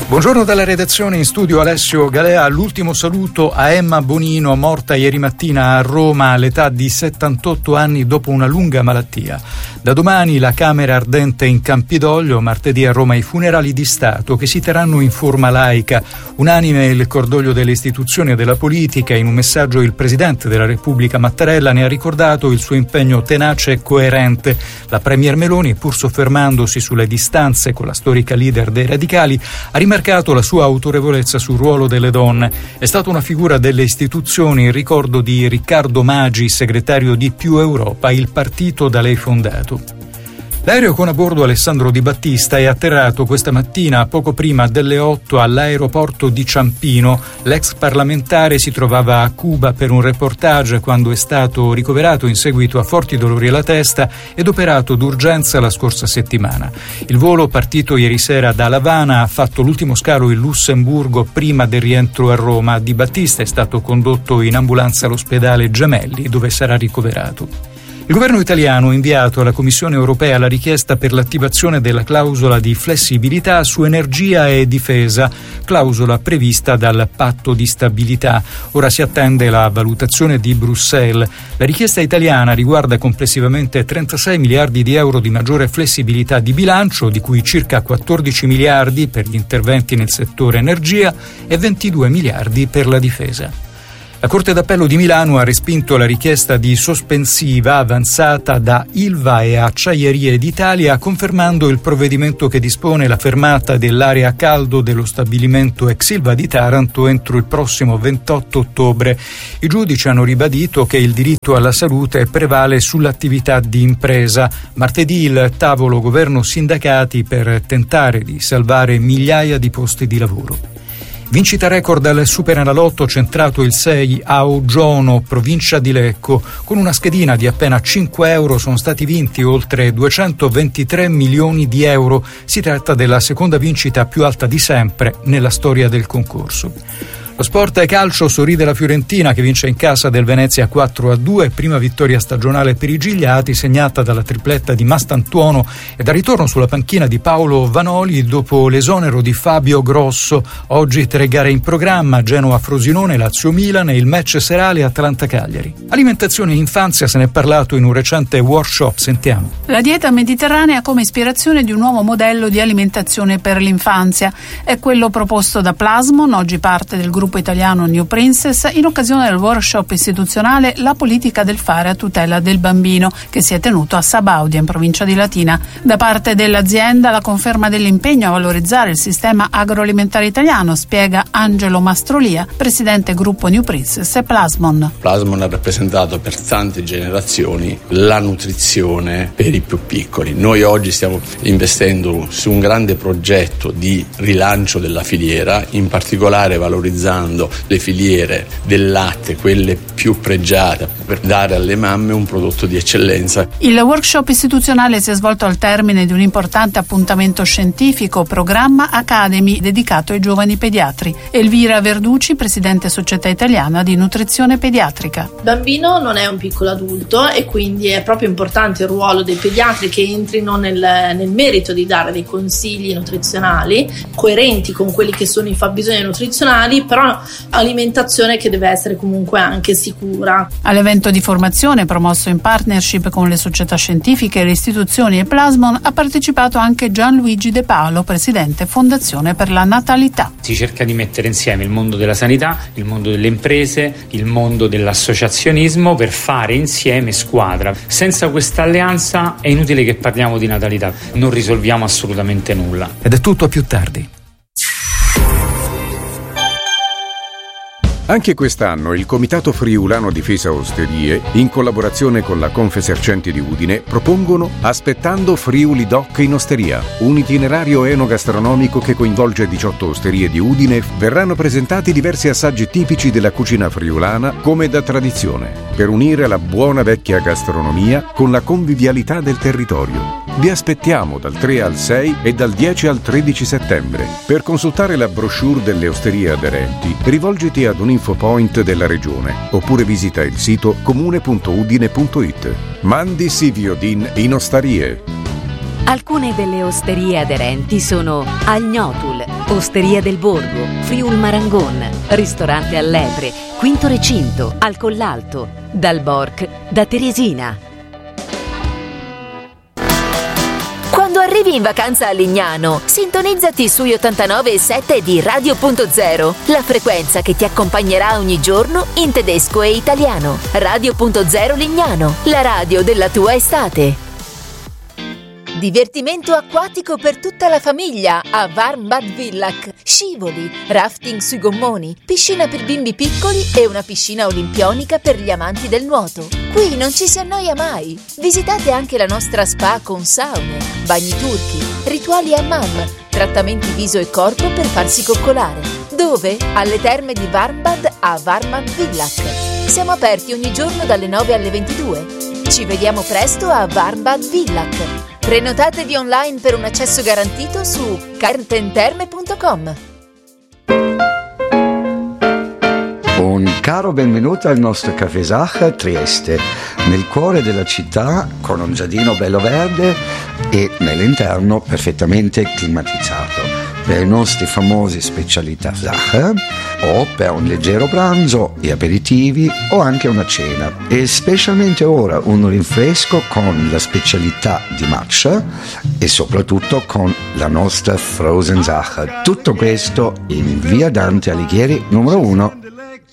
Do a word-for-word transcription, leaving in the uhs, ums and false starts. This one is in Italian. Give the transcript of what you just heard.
Buongiorno dalla redazione, in studio Alessio Galea. L'ultimo saluto a Emma Bonino, morta ieri mattina a Roma all'età di settantotto anni dopo una lunga malattia. Da domani la Camera Ardente in Campidoglio, martedì a Roma i funerali di Stato che si terranno in forma laica. Unanime il cordoglio delle istituzioni e della politica. In un messaggio il Presidente della Repubblica Mattarella ne ha ricordato il suo impegno tenace e coerente. La Premier Meloni, pur soffermandosi sulle distanze con la storica leader dei radicali, ha rimarcato la sua autorevolezza sul ruolo delle donne. È stata una figura delle istituzioni in ricordo di Riccardo Magi, segretario di Più Europa, il partito da lei fondato. L'aereo con a bordo Alessandro Di Battista è atterrato questa mattina poco prima delle otto all'aeroporto di Ciampino. L'ex parlamentare si trovava a Cuba per un reportage quando è stato ricoverato in seguito a forti dolori alla testa ed operato d'urgenza la scorsa settimana. Il volo, partito ieri sera da L'Avana, ha fatto l'ultimo scalo in Lussemburgo prima del rientro a Roma. Di Battista è stato condotto in ambulanza all'ospedale Gemelli, dove sarà ricoverato. Il governo italiano ha inviato alla Commissione europea la richiesta per l'attivazione della clausola di flessibilità su energia e difesa, clausola prevista dal patto di stabilità. Ora si attende la valutazione di Bruxelles. La richiesta italiana riguarda complessivamente trentasei miliardi di euro di maggiore flessibilità di bilancio, di cui circa quattordici miliardi per gli interventi nel settore energia e ventidue miliardi per la difesa. La Corte d'Appello di Milano ha respinto la richiesta di sospensiva avanzata da Ilva e Acciaierie d'Italia, confermando il provvedimento che dispone la fermata dell'area a caldo dello stabilimento ex Ilva di Taranto entro il prossimo ventotto ottobre. I giudici hanno ribadito che il diritto alla salute prevale sull'attività di impresa. Martedì il tavolo governo-sindacati per tentare di salvare migliaia di posti di lavoro. Vincita record al Superenalotto, centrato il sei a Ogiono, provincia di Lecco. Con una schedina di appena cinque euro sono stati vinti oltre duecentoventitré milioni di euro. Si tratta della seconda vincita più alta di sempre nella storia del concorso. Lo sport e calcio, sorride la Fiorentina che vince in casa del Venezia quattro a due, prima vittoria stagionale per i Gigliati, segnata dalla tripletta di Mastantuono e dal ritorno sulla panchina di Paolo Vanoli dopo l'esonero di Fabio Grosso. Oggi tre gare in programma: Genoa-Frosinone, Lazio-Milan e il match serale Atalanta-Cagliari. Alimentazione e infanzia, se ne è parlato in un recente workshop, sentiamo. La dieta mediterranea come ispirazione di un nuovo modello di alimentazione per l'infanzia. È quello proposto da Plasmon, oggi parte del gruppo italiano New Princess, in occasione del workshop istituzionale La politica del fare a tutela del bambino, che si è tenuto a Sabaudia, in provincia di Latina. Da parte dell'azienda la conferma dell'impegno a valorizzare il sistema agroalimentare italiano, spiega Angelo Mastrolia, presidente gruppo New Princess e Plasmon. Plasmon ha rappresentato per tante generazioni la nutrizione per i più piccoli. Noi oggi stiamo investendo su un grande progetto di rilancio della filiera, in particolare valorizzando le filiere del latte, quelle più pregiate, per dare alle mamme un prodotto di eccellenza. Il workshop istituzionale si è svolto al termine di un importante appuntamento scientifico, Programma Academy, dedicato ai giovani pediatri. Elvira Verducci, presidente Società Italiana di Nutrizione Pediatrica. Il bambino non è un piccolo adulto e quindi è proprio importante il ruolo dei pediatri che entrino nel, nel merito di dare dei consigli nutrizionali coerenti con quelli che sono i fabbisogni nutrizionali, però alimentazione che deve essere comunque anche sicura. All'evento di formazione, promosso in partnership con le società scientifiche, le istituzioni e Plasmon, ha partecipato anche Gianluigi De Paolo, presidente Fondazione per la Natalità. Si cerca di mettere insieme il mondo della sanità, il mondo delle imprese, il mondo dell'associazionismo per fare insieme squadra. Senza questa alleanza è inutile che parliamo di natalità, non risolviamo assolutamente nulla. Ed è tutto, a più tardi. Anche quest'anno il Comitato Friulano Difesa Osterie, in collaborazione con la Confesercenti di Udine, propongono Aspettando Friuli Doc in Osteria, un itinerario enogastronomico che coinvolge diciotto osterie di Udine. Verranno presentati diversi assaggi tipici della cucina friulana come da tradizione, per unire la buona vecchia gastronomia con la convivialità del territorio. Vi aspettiamo dal tre al sei e dal dieci al tredici settembre. Per consultare la brochure delle osterie aderenti, rivolgiti ad un infopoint della regione oppure visita il sito comune punto udine punto it. Mandi Siviodin in osterie. Alcune delle osterie aderenti sono Agnotul, Osteria del Borgo, Friul Marangon, ristorante Allepre, Quinto Recinto, al Collalto, dal Borg, da Teresina. Quando arrivi in vacanza a Lignano, sintonizzati sugli ottantanove e sette di Radio Punto Zero, la frequenza che ti accompagnerà ogni giorno in tedesco e italiano. Radio Punto Zero Lignano, la radio della tua estate. Divertimento acquatico per tutta la famiglia a Warmbad Villach. Scivoli, rafting sui gommoni, piscina per bimbi piccoli e una piscina olimpionica per gli amanti del nuoto. Qui non ci si annoia mai. Visitate anche la nostra spa con saune, bagni turchi, rituali hammam, trattamenti viso e corpo per farsi coccolare. Dove? Alle terme di Warmbad a Warmbad Villach. Siamo aperti ogni giorno dalle nove alle ventidue. Ci vediamo presto a Warmbad Villach. Prenotatevi online per un accesso garantito su cartenterme punto com. Un caro benvenuto al nostro Café Sacher Trieste, nel cuore della città con un giardino bello verde e nell'interno perfettamente climatizzato. Per i nostri famosi specialità Sacher o per un leggero pranzo e aperitivi o anche una cena, e specialmente ora un rinfresco con la specialità di matcha e soprattutto con la nostra Frozen Sacher. Tutto questo in via Dante Alighieri numero uno